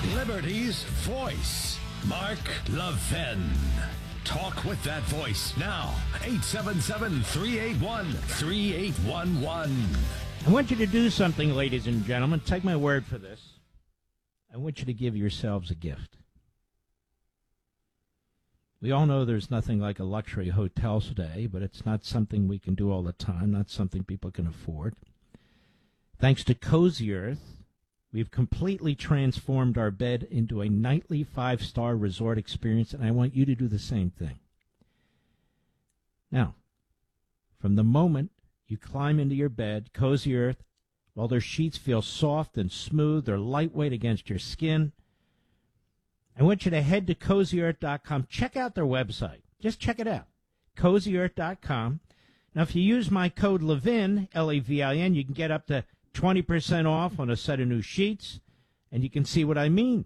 Liberty's voice, Mark Levin. Talk with that voice now. 877-381-3811. I want you to do something, ladies and gentlemen. Take my word for this. I want you to give yourselves a gift. We all know there's nothing like a luxury hotel today, but it's not something we can do all the time, not something people can afford. Thanks to Cozy Earth, we've completely transformed our bed into a nightly 5-star resort experience, and I want you to do the same thing. Now, from the moment you climb into your bed, Cozy Earth, while their sheets feel soft and smooth, they're lightweight against your skin, I want you to head to CozyEarth.com. Check out their website. Just check it out, CozyEarth.com. Now, if you use my code Levin, L-E-V-I-N, you can get up to 20% off on a set of new sheets, and you can see what I mean.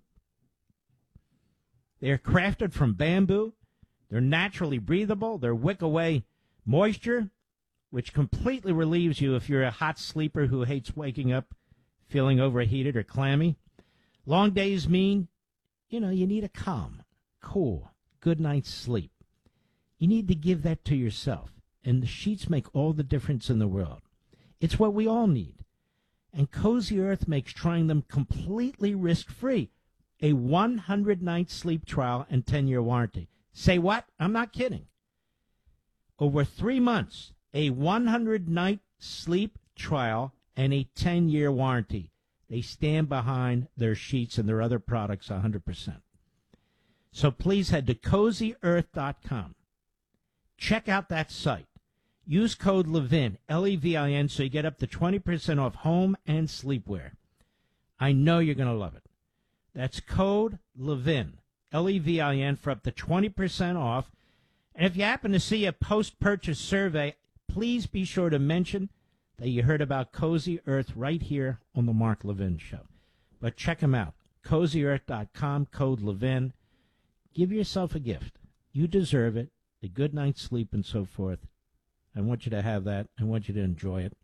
They're crafted from bamboo. They're naturally breathable. They wick away moisture, which completely relieves you if you're a hot sleeper who hates waking up feeling overheated or clammy. Long days mean, you need a calm, cool, good night's sleep. You need to give that to yourself, and the sheets make all the difference in the world. It's what we all need. And Cozy Earth makes trying them completely risk-free. A 100-night sleep trial and 10-year warranty. Say what? I'm not kidding. Over 3 months, a 100-night sleep trial and a 10-year warranty. They stand behind their sheets and their other products 100%. So please head to CozyEarth.com. Check out that site. Use code Levin, L-E-V-I-N, so you get up to 20% off home and sleepwear. I know you're going to love it. That's code Levin, L-E-V-I-N, for up to 20% off. And if you happen to see a post-purchase survey, please be sure to mention that you heard about Cozy Earth right here on the Mark Levin Show. But check them out, CozyEarth.com, code Levin. Give yourself a gift. You deserve it, a good night's sleep and so forth. I want you to have that. I want you to enjoy it.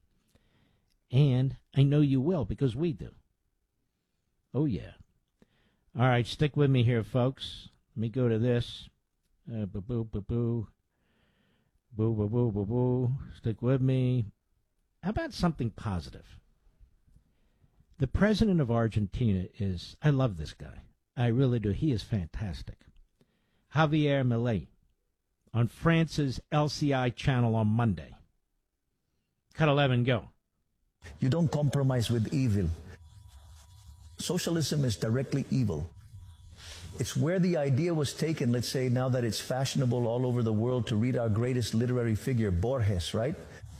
And I know you will, because we do. Oh, yeah. All right, stick with me here, folks. Let me go to this. Boo-boo, boo-boo. Boo-boo-boo, boo-boo. Stick with me. How about something positive? The president of Argentina is, I love this guy. I really do. He is fantastic. Javier Milei, on France's LCI channel on Monday. Cut 11, go. You don't compromise with evil. Socialism is directly evil. It's where the idea was taken, let's say, now that it's fashionable all over the world to read our greatest literary figure, Borges, right?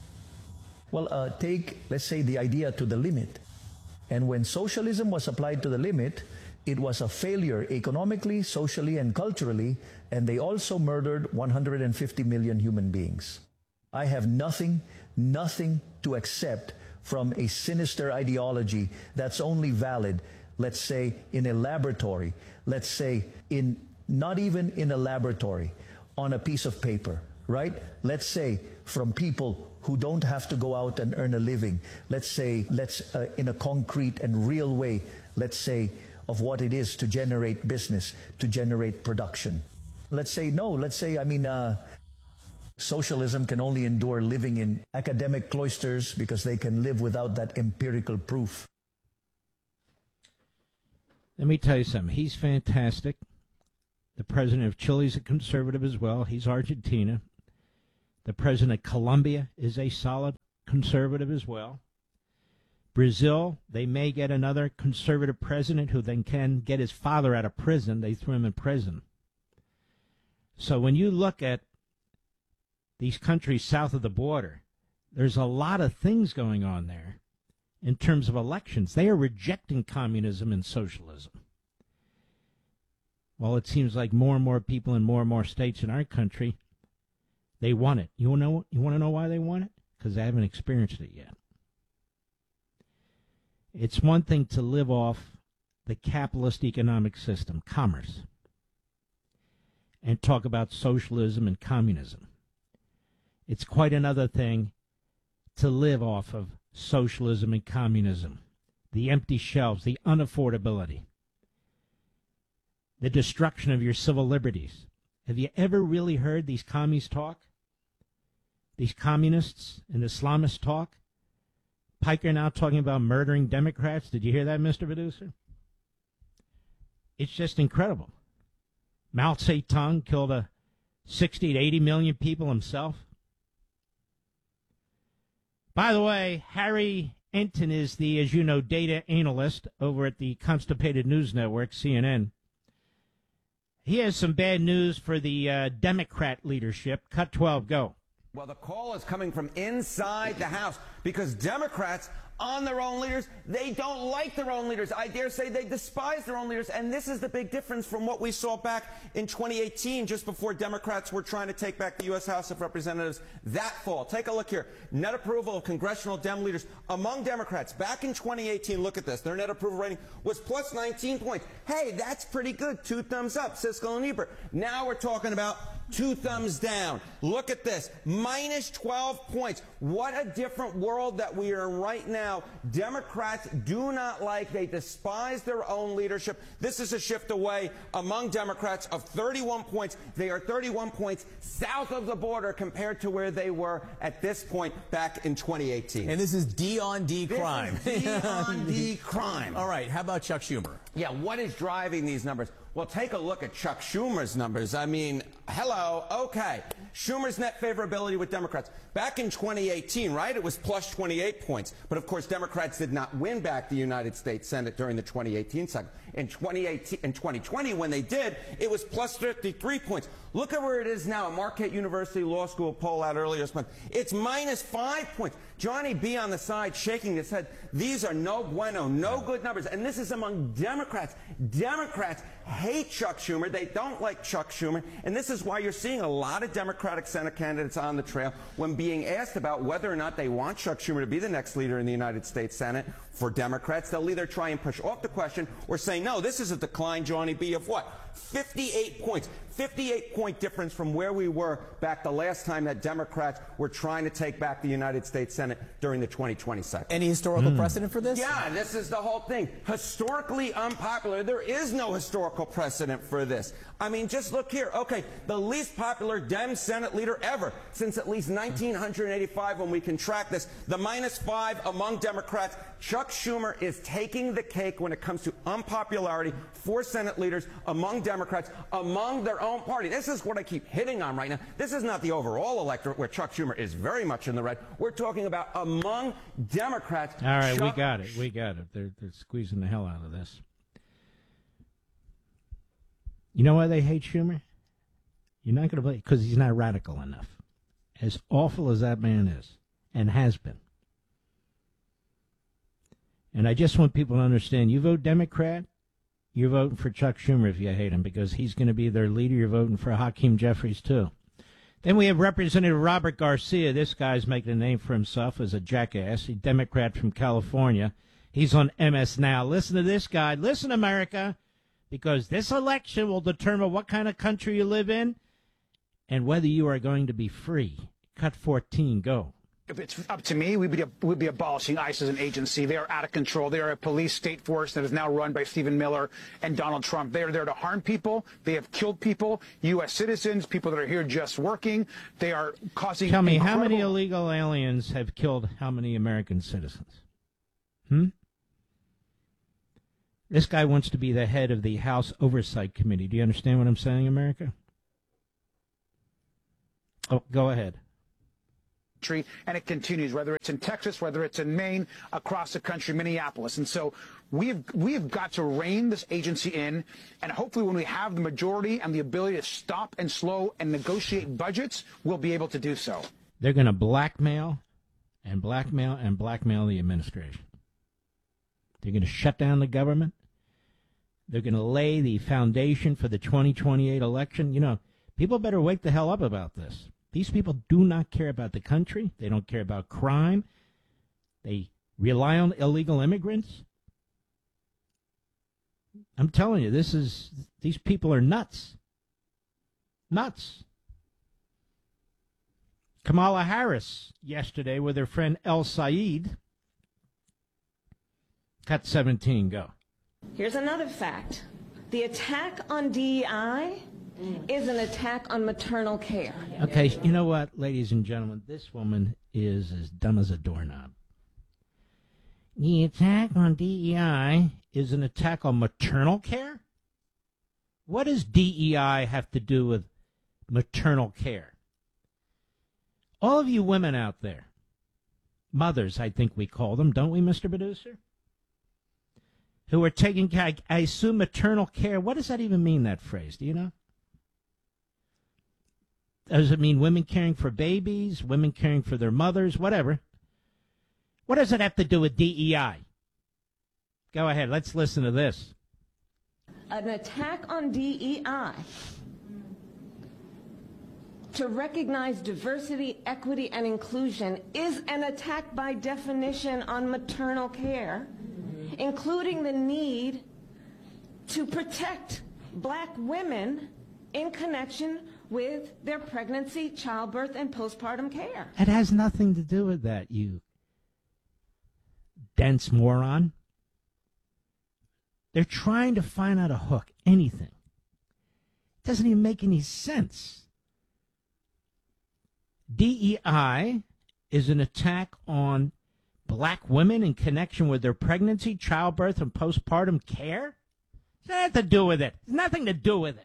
Well, take, let's say, the idea to the limit. And when socialism was applied to the limit, it was a failure economically, socially, and culturally, and they also murdered 150 million human beings. I have nothing to accept from a sinister ideology that's only valid, let's say, in a laboratory, let's say, not even in a laboratory, on a piece of paper, right? Let's say, from people who don't have to go out and earn a living. Let's say, in a concrete and real way, let's say, of what it is to generate business, to generate production. Let's say, socialism can only endure living in academic cloisters because they can live without that empirical proof. Let me tell you something. He's fantastic. The president of Chile is a conservative as well. He's Argentina. The president of Colombia is a solid conservative as well. Brazil, they may get another conservative president who then can get his father out of prison. They threw him in prison. So when you look at these countries south of the border, there's a lot of things going on there in terms of elections. They are rejecting communism and socialism. Well, it seems like more and more people in more and more states in our country, they want it. You want to know why they want it? Because they haven't experienced it yet. It's one thing to live off the capitalist economic system, commerce, and talk about socialism and communism. It's quite another thing to live off of socialism and communism, the empty shelves, the unaffordability. the destruction of your civil liberties. Have you ever really heard these commies talk? These communists and Islamists talk? Piker now talking about murdering Democrats. Did you hear that, Mr. Producer? It's just incredible. Mao Zedong killed 60 to 80 million people himself. By the way, Harry Enton is the, as you know, data analyst over at the Constipated News Network, CNN. He has some bad news for the Democrat leadership. Cut 12, go. Well, the call is coming from inside the House because Democrats on their own leaders, they don't like their own leaders. I dare say they despise their own leaders. And this is the big difference from what we saw back in 2018, just before Democrats were trying to take back the U.S. House of Representatives that fall. Take a look here. Net approval of congressional Dem leaders among Democrats back in 2018. Look at this. Their net approval rating was plus 19 points. Hey, that's pretty good. 2 thumbs up, Siskel and Ebert. Now we're talking about 2 thumbs down. Look at this. Minus 12 points. What a different world that we are in right now. Democrats do not like, they despise their own leadership. This is a shift away among Democrats of 31 points. They are 31 points south of the border compared to where they were at this point back in 2018. And this is D on D crime. This is D on D crime. All right, how about Chuck Schumer? Yeah, what is driving these numbers? Well, take a look at Chuck Schumer's numbers. I mean, hello, okay. Schumer's net favorability with Democrats. Back in 2018, right, it was plus 28 points. But, of course, Democrats did not win back the United States Senate during the 2018 cycle. In 2020, when they did, it was plus 53 points. Look at where it is now. A Marquette University Law School poll out earlier this month. It's minus 5 points. Johnny B. on the side shaking his head. These are no bueno, no good numbers. And this is among Democrats. Democrats hate Chuck Schumer. They don't like Chuck Schumer. And this is why you're seeing a lot of Democratic Senate candidates on the trail when being asked about whether or not they want Chuck Schumer to be the next leader in the United States Senate. For Democrats, they'll either try and push off the question or say, no, this is a decline, Johnny B., of what? 58 points. 58-point difference from where we were back the last time that Democrats were trying to take back the United States Senate during the 2020 cycle. Any historical precedent for this? Yeah, this is the whole thing. Historically unpopular. There is no historical precedent for this. I mean, just look here. Okay, the least popular Dem Senate leader ever since at least 1985 when we can track this. The minus 5 among Democrats. Chuck Schumer is taking the cake when it comes to unpopularity for Senate leaders among Democrats, among their own party. This is what I keep hitting on right now. This is not the overall electorate where Chuck Schumer is very much in the red. We're talking about among Democrats. All right, we got it. We got it. They're squeezing the hell out of this. You know why they hate Schumer? You're not going to believe, because he's not radical enough. As awful as that man is, and has been. And I just want people to understand, you vote Democrat, you're voting for Chuck Schumer if you hate him, because he's going to be their leader. You're voting for Hakeem Jeffries, too. Then we have Representative Robert Garcia. This guy's making a name for himself as a jackass. He's a Democrat from California. He's on MS Now. Listen to this guy. Listen, America, because this election will determine what kind of country you live in and whether you are going to be free. Cut 14, go. If it's up to me, we'd be abolishing ICE as an agency. They are out of control. They are a police state force that is now run by Stephen Miller and Donald Trump. They are there to harm people. They have killed people, U.S. citizens, people that are here just working. They are causing Tell me, how many illegal aliens have killed how many American citizens? This guy wants to be the head of the House Oversight Committee. Do you understand what I'm saying, America? Oh, go ahead. And it continues, whether it's in Texas, whether it's in Maine, across the country, Minneapolis. And so we've got to rein this agency in, and hopefully when we have the majority and the ability to stop and slow and negotiate budgets, we'll be able to do so. They're going to blackmail and blackmail and blackmail the administration. They're going to shut down the government. They're going to lay the foundation for the 2028 election. You know, people better wake the hell up about this. These people do not care about the country. They don't care about crime. They rely on illegal immigrants. I'm telling you, these people are nuts. Nuts. Kamala Harris yesterday with her friend El Sayed. Cut 17, go. Here's another fact. The attack on DEI is an attack on maternal care. Okay, you know what, ladies and gentlemen? This woman is as dumb as a doorknob. The attack on DEI is an attack on maternal care? What does DEI have to do with maternal care? All of you women out there, mothers, I think we call them, don't we, Mr. Producer? Who are taking care, I assume maternal care. What does that even mean, that phrase? Do you know? Does it mean women caring for babies, women caring for their mothers, whatever? What does it have to do with DEI? Go ahead, let's listen to this. An attack on DEI to recognize diversity, equity, and inclusion is an attack by definition on maternal care, including the need to protect black women in connection with their pregnancy, childbirth, and postpartum care. It has nothing to do with that, you dense moron. They're trying to find out a hook, anything. It doesn't even make any sense. DEI is an attack on black women in connection with their pregnancy, childbirth, and postpartum care? What's that have to do with it? There's nothing to do with it.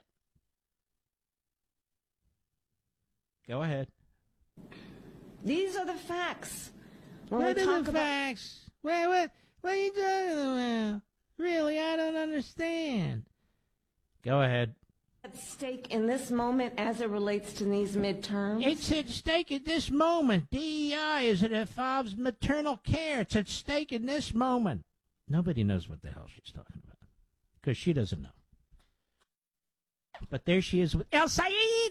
Go ahead. These are the facts. What are the facts? What are you talking about? Really, I don't understand. Go ahead. At stake in this moment as it relates to these midterms? It's at stake at this moment. DEI is it involves maternal care. It's at stake in this moment. Nobody knows what the hell she's talking about because she doesn't know. But there she is with El Sayed.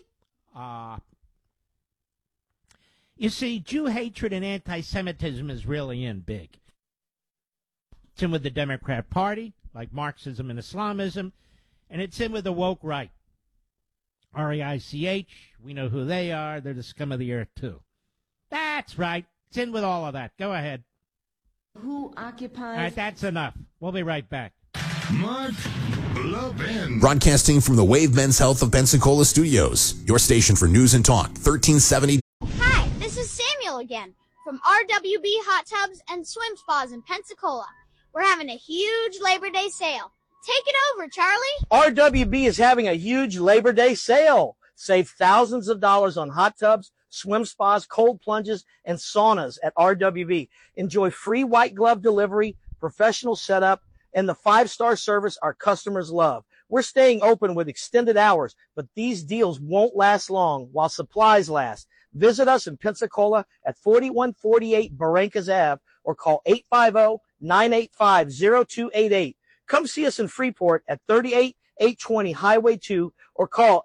You see, Jew hatred and anti-Semitism is really in big. It's in with the Democrat Party, like Marxism and Islamism, and it's in with the woke right. REICH, we know who they are. They're the scum of the earth, too. That's right. It's in with all of that. Go ahead. Who occupies... All right, that's enough. We'll be right back. Mark Levin. Broadcasting from the Wave Men's Health of Pensacola Studios, your station for news and talk, 1370. Hi, this is Samuel again from RWB Hot Tubs and Swim Spas in Pensacola. We're having a huge Labor Day sale. Take it over, Charlie. RWB is having a huge Labor Day sale. Save thousands of dollars on hot tubs, swim spas, cold plunges, and saunas at RWB. Enjoy free white glove delivery, professional setup, and the 5-star service our customers love. We're staying open with extended hours, but these deals won't last long while supplies last. Visit us in Pensacola at 4148 Barrancas Ave or call 850-985-0288. Come see us in Freeport at 38820 Highway 2 or call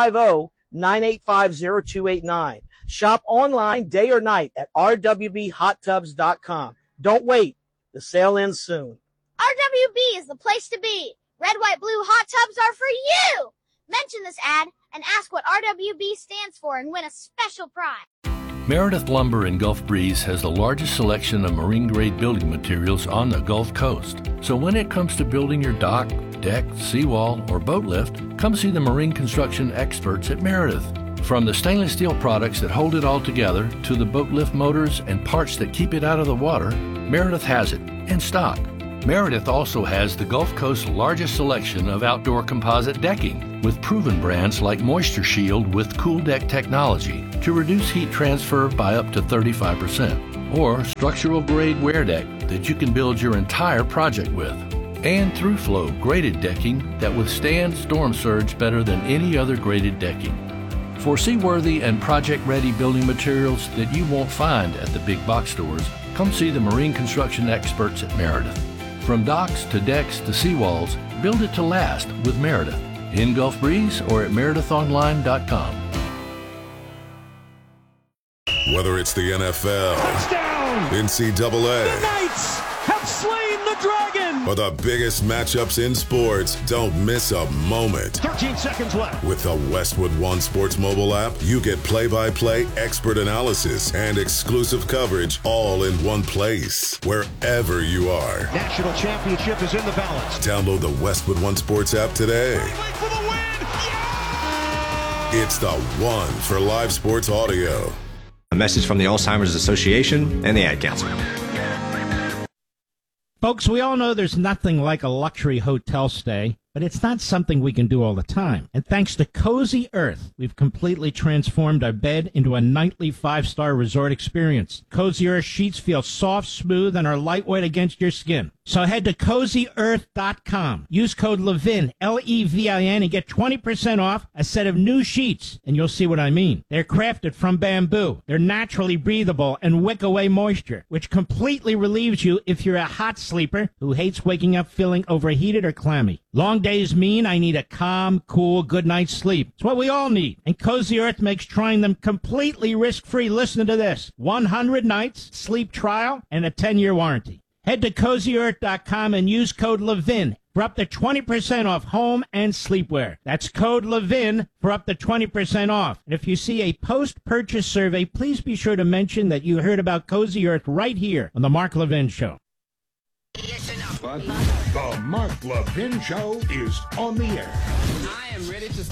850-985-0289. Shop online day or night at rwbhottubs.com. Don't wait. The sale ends soon. RWB is the place to be. Red, white, blue hot tubs are for you. Mention this ad and ask what RWB stands for and win a special prize. Meredith Lumber in Gulf Breeze has the largest selection of marine-grade building materials on the Gulf Coast. So when it comes to building your dock, deck, seawall, or boat lift, come see the marine construction experts at Meredith. From the stainless steel products that hold it all together to the boat lift motors and parts that keep it out of the water, Meredith has it in stock. Meredith also has the Gulf Coast's largest selection of outdoor composite decking with proven brands like Moisture Shield with Cool Deck technology to reduce heat transfer by up to 35%, or structural grade wear deck that you can build your entire project with, and Through-Flow graded decking that withstands storm surge better than any other graded decking. For seaworthy and project-ready building materials that you won't find at the big box stores, come see the marine construction experts at Meredith. From docks to decks to seawalls, build it to last with Meredith. In Gulf Breeze or at meredithonline.com. Whether it's the NFL, Touchdown! NCAA, The Knights have slain the dragon! For the biggest matchups in sports, don't miss a moment. 13 seconds left. With the Westwood One Sports mobile app, you get play-by-play expert analysis and exclusive coverage all in one place, wherever you are. National championship is in the balance. Download the Westwood One Sports app today. For the win! Yeah! It's the one for live sports audio. A message from the Alzheimer's Association and the Ad Council. Folks, we all know there's nothing like a luxury hotel stay, but it's not something we can do all the time. And thanks to Cozy Earth, we've completely transformed our bed into a nightly 5-star resort experience. Cozy Earth sheets feel soft, smooth, and are lightweight against your skin. So head to CozyEarth.com. Use code LEVIN, L-E-V-I-N, and get 20% off a set of new sheets, and you'll see what I mean. They're crafted from bamboo. They're naturally breathable and wick away moisture, which completely relieves you if you're a hot sleeper who hates waking up feeling overheated or clammy. Long days mean I need a calm, cool, good night's sleep. It's what we all need. And Cozy Earth makes trying them completely risk-free. Listen to this. 100 nights, sleep trial, and a 10-year warranty. Head to CozyEarth.com and use code LEVIN for up to 20% off home and sleepwear. That's code LEVIN for up to 20% off. And if you see a post-purchase survey, please be sure to mention that you heard about Cozy Earth right here on The Mark Levin Show. But the Mark Levin Show is on the air. I am ready to